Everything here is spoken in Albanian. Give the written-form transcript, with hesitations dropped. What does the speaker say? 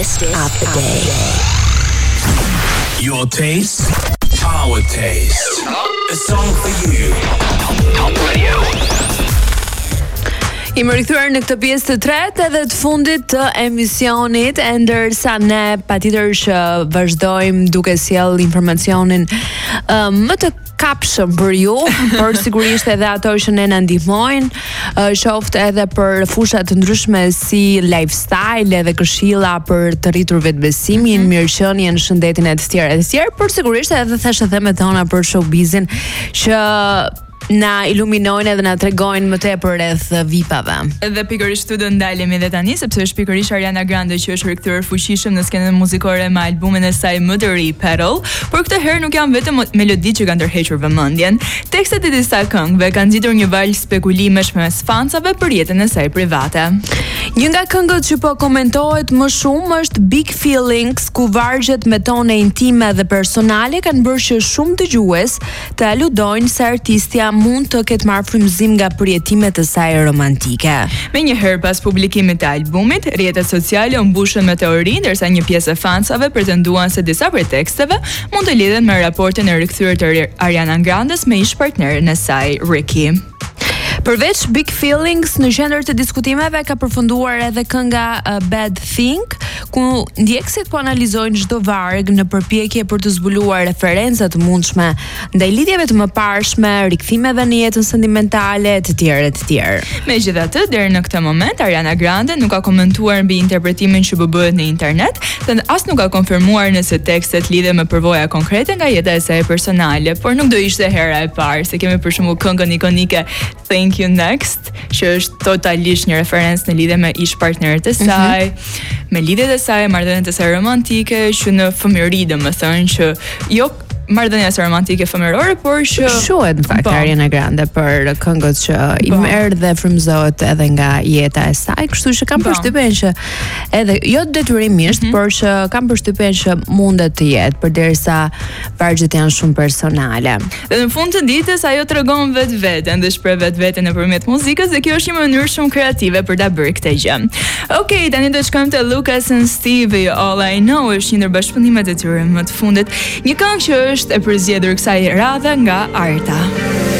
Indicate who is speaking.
Speaker 1: of the day.
Speaker 2: Your taste, our taste. A song for you. Top Radio.
Speaker 3: Jemi rikthyer në këtë pjesë të tretë edhe të fundit të emisionit, e ndërsa ne patjetër që vazhdojmë duke sjell informacionin më të kapshëm për ju, por sigurisht edhe ato që ne na ndihmojnë, qoftë edhe për fusha të ndryshme si lifestyle edhe këshilla për të rritur vetbesimin, mirëqenien, shëndetin e të tjerë, por sigurisht edhe thashë themet tona për showbizin që na iluminojnë edhe na tregojnë më tepër rreth VIP-ave.
Speaker 4: Dhe pikërisht këtu do ndalemi edhe tani sepse është pikërisht Ariana Grande që është rikthyer fuqishëm në skenën muzikore me albumin e saj më të ri Petal, por këtë herë nuk janë vetëm meloditë që kanë tërhequr vëmendjen. Tekstet e disa këngëve kanë nxitur një valë spekulimesh mes fansave për jetën e saj private.
Speaker 3: Një nga këngët që po komentohet më shumë është Big Feelings, ku vargjet me tone intime dhe personale kanë bërë që shumë dëgjues të aludojnë se artistja mund të ketë marrë frymëzim nga përjetimet e saj romantike.
Speaker 4: Menjëherë pas publikimit të albumit, rrjetet sociale u mbushën me teori, ndërsa një pjesë e fansave pretenduan se disa prej teksteve mund të lidhen me raportin e rikthyer të Ariana Grandes me ish partnerin e saj, Ricky.
Speaker 3: Përveç Big Feelings, në qendër të diskutimeve ka përfunduar edhe kënga Bad Thing, ku ndjekësit po analizojnë çdo varg në përpjekje për të zbuluar referenca të mundshme ndaj lidhjeve të mëparshme, rikthimeve në jetën sentimentale, të tjerë.
Speaker 4: Megjithatë, deri në këtë moment Ariana Grande nuk ka komentuar mbi interpretimin që bëhet në internet, dhe as nuk ka konfirmuar nëse tekstet lidhen me përvoja konkrete nga jeta e saj personale, por nuk do ishte hera e parë, se kemi për shembull këngën ikonike Thank You Next, që është totalisht një referencë në lidhje me ish partnerët e saj, me lidhjet e saj, marrëdhëniet e saj romantike, që në fëmijëri domethënë që jo marrëdhënia e romantike fëmijërore, por që
Speaker 3: shohet në fakt Ariana Grande për këngët që i merr dhe frymëzohet edhe nga jeta e saj, kështu që kam përshtypjen që edhe jo detyrimisht, por që kam përshtypjen që mundet të jetë, përderisa vargjet janë shumë personale.
Speaker 4: Dhe në fund të ditës ajo tregon vetveten dhe shpreh vetveten nëpërmjet muzikës, dhe kjo është një mënyrë shumë kreative për ta bërë këtë gjë. Okej, tani do të shkojmë te Lucas and Stevie, All I Know është një ndër bashkëpunimet e tyre më të fundit, një këngë që është e përzgjedhur kësaj radhe nga Arta.